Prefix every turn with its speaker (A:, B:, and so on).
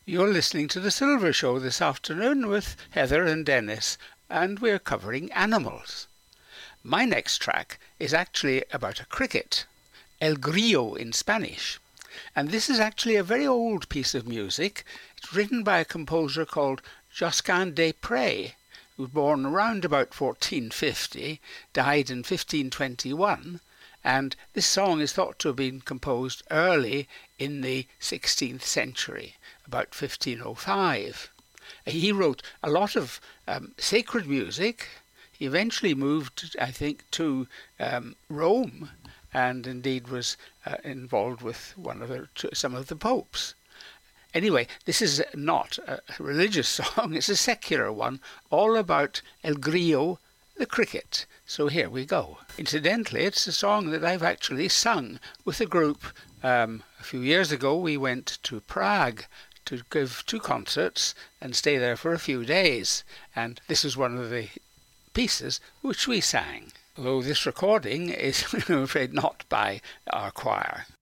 A: You're listening to The Silver Show this afternoon with Heather and Dennis, and we're covering animals. My next track is actually about a cricket, El Grillo in Spanish. And this is actually a very old piece of music. It's written by a composer called Josquin des Prez, who was born around about 1450, died in 1521, and this song is thought to have been composed early in the 16th century, about 1505. He wrote a lot of sacred music. He eventually moved, I think, to Rome, and indeed was involved with some of the popes. Anyway, this is not a religious song, it's a secular one, all about El Grillo, the cricket. So here we go. Incidentally, it's a song that I've actually sung with a group. A few years ago we went to Prague to give 2 concerts and stay there for a few days, and this is one of the pieces which we sang. Although this recording is, I'm afraid, not by our choir.